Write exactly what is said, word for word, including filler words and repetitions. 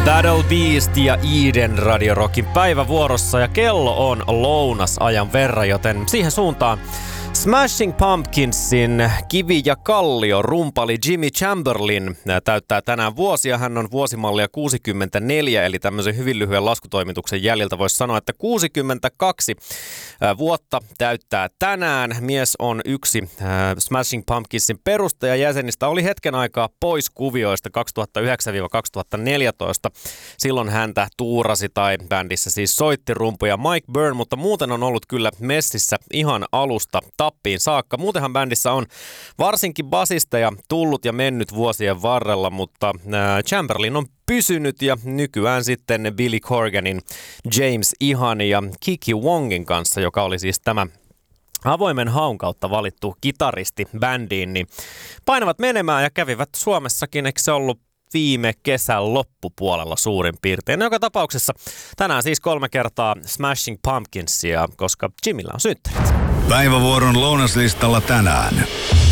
Battle Beast ja Eden Radio Rockin päivävuorossa ja kello on lounasajan verran, joten siihen suuntaan Smashing Pumpkinsin Kivi ja Kallio rumpali Jimmy Chamberlin täyttää tänään vuosia. Hän on vuosimallia kuusikymmentäneljä, eli tämmöisen hyvin lyhyen laskutoimituksen jäljiltä voisi sanoa, että kuusikymmentäkaksi vuotta täyttää tänään. Mies on yksi Smashing Pumpkinsin perustajajäsenistä. Oli hetken aikaa pois kuvioista kaksituhattayhdeksän kaksituhattaneljätoista. Silloin häntä tuurasi tai bändissä siis soitti rumpuja Mike Byrne, mutta muuten on ollut kyllä messissä ihan alusta tappiin saakka. Muutenhan bändissä on varsinkin basisteja tullut ja mennyt vuosien varrella, mutta Chamberlin on pysynyt ja nykyään sitten Billy Corganin, James Ihanin ja Kiki Wongin kanssa, joka oli siis tämä avoimen haun kautta valittu kitaristi bändiin, niin painavat menemään ja kävivät Suomessakin, eikö se ollut viime kesän loppupuolella suurin piirtein. Joka tapauksessa tänään siis kolme kertaa Smashing Pumpkinsia, koska Jimmillä on synttärit. Päivävuoron lounaslistalla tänään.